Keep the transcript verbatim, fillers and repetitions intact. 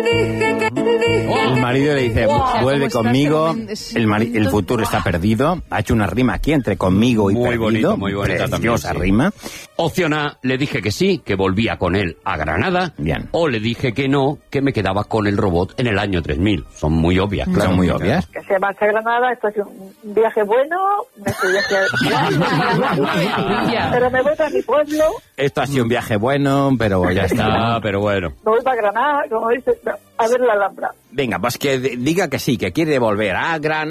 El marido le dice, Wow, vuelve ¿cómo conmigo, estás? el, mari- el futuro está perdido. Ha hecho una rima aquí entre conmigo y Muy perdido. bonito, muy bonita también, Preciosa sí. rima. Opción A, le dije que sí, que volvía con él a Granada. Bien. O le dije que no, que me quedaba con el robot en el año tres mil. Son muy obvias, claro. Son muy obvias. Que se marcha a Granada, esto es un viaje bueno, me estoy pero me voy para mi pueblo, Esto ha sido un viaje bueno, pero ya está. Ah, pero bueno. me voy para Granada, como dice, a ver la Alhambra. Venga, pues que d- diga que sí, que quiere volver a Gran